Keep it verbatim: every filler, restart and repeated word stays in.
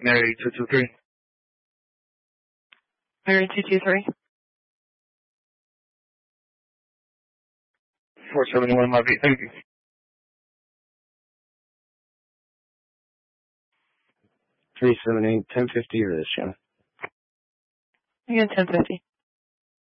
Mary two two three. Mary two two three. four seventy-one Lobby, thank you. three seven eight, ten fifty or this, yeah. Again, ten fifty.